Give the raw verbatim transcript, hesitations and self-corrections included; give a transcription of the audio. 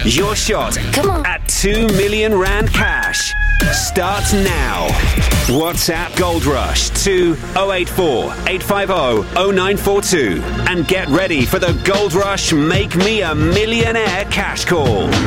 Your shot Come on. at two million rand cash starts now. WhatsApp Gold Rush to oh eight four, eight five oh, oh nine four two and get ready for the Gold Rush Make Me a Millionaire cash call.